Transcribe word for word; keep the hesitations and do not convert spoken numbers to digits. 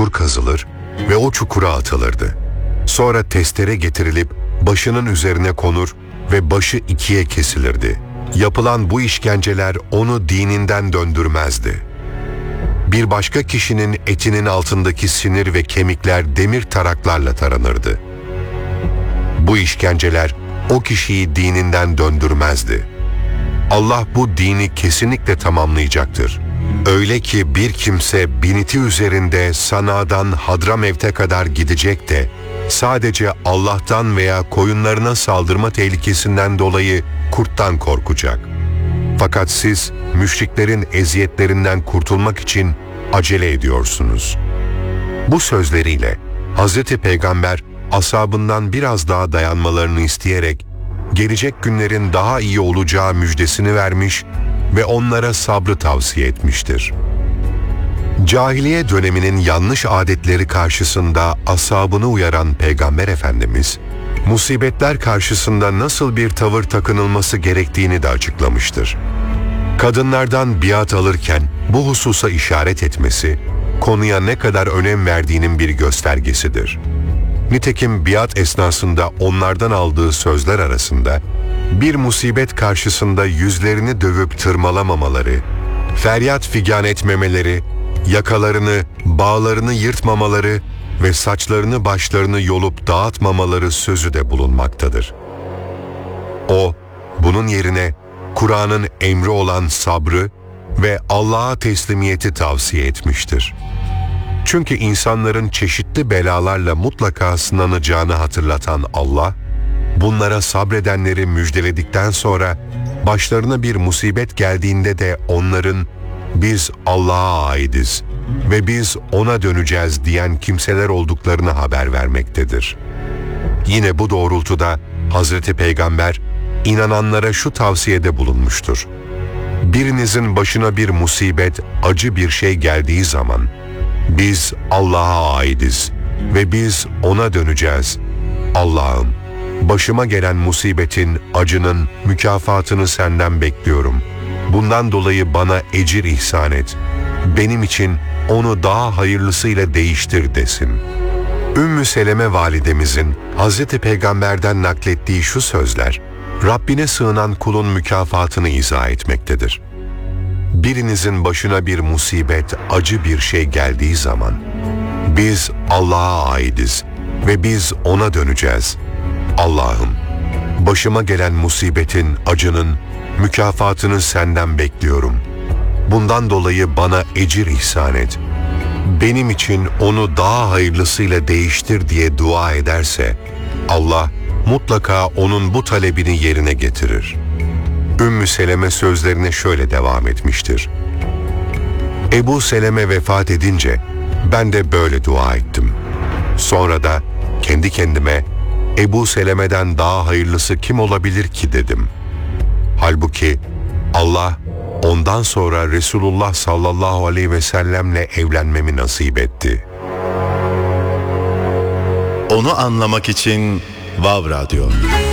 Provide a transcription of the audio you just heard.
çukur kazılır ve o çukura atılırdı. Sonra testere getirilip başının üzerine konur ve başı ikiye kesilirdi. Yapılan bu işkenceler onu dininden döndürmezdi. Bir başka kişinin etinin altındaki sinir ve kemikler demir taraklarla taranırdı. Bu işkenceler o kişiyi dininden döndürmezdi. Allah bu dini kesinlikle tamamlayacaktır. Öyle ki bir kimse biniti üzerinde Sana'dan Hadramevt'e kadar gidecek de sadece Allah'tan veya koyunlarına saldırma tehlikesinden dolayı kurttan korkacak. Fakat siz müşriklerin eziyetlerinden kurtulmak için acele ediyorsunuz. Bu sözleriyle Hazreti Peygamber ashabından biraz daha dayanmalarını isteyerek gelecek günlerin daha iyi olacağı müjdesini vermiş ve onlara sabrı tavsiye etmiştir. Cahiliye döneminin yanlış adetleri karşısında ashabını uyaran Peygamber Efendimiz, musibetler karşısında nasıl bir tavır takınılması gerektiğini de açıklamıştır. Kadınlardan biat alırken bu hususa işaret etmesi, konuya ne kadar önem verdiğinin bir göstergesidir. Nitekim biat esnasında onlardan aldığı sözler arasında, bir musibet karşısında yüzlerini dövüp tırmalamamaları, feryat figan etmemeleri, yakalarını, bağlarını yırtmamaları ve saçlarını başlarını yolup dağıtmamaları sözü de bulunmaktadır. O, bunun yerine Kur'an'ın emri olan sabrı ve Allah'a teslimiyeti tavsiye etmiştir. Çünkü insanların çeşitli belalarla mutlaka sınanacağını hatırlatan Allah, bunlara sabredenleri müjdeledikten sonra başlarına bir musibet geldiğinde de onların "Biz Allah'a aidiz ve biz O'na döneceğiz" diyen kimseler olduklarını haber vermektedir. Yine bu doğrultuda Hazreti Peygamber inananlara şu tavsiyede bulunmuştur: birinizin başına bir musibet, acı bir şey geldiği zaman, "Biz Allah'a aidiz ve biz O'na döneceğiz. Allah'ım, başıma gelen musibetin, acının mükafatını senden bekliyorum. Bundan dolayı bana ecir ihsan et. Benim için onu daha hayırlısıyla değiştir" desin. Ümmü Seleme validemizin Hazreti Peygamber'den naklettiği şu sözler, Rabbine sığınan kulun mükafatını izah etmektedir. Birinizin başına bir musibet, acı bir şey geldiği zaman, "Biz Allah'a aidiz ve biz O'na döneceğiz. Allah'ım, başıma gelen musibetin, acının mükafatını senden bekliyorum. Bundan dolayı bana ecir ihsan et. Benim için onu daha hayırlısıyla değiştir" diye dua ederse, Allah mutlaka onun bu talebini yerine getirir. Ümmü Seleme sözlerine şöyle devam etmiştir: Ebu Seleme vefat edince ben de böyle dua ettim. Sonra da kendi kendime Ebu Seleme'den daha hayırlısı kim olabilir ki dedim. Halbuki Allah ondan sonra Resulullah sallallahu aleyhi ve sellemle evlenmemi nasip etti. Onu anlamak için Vav Radyo.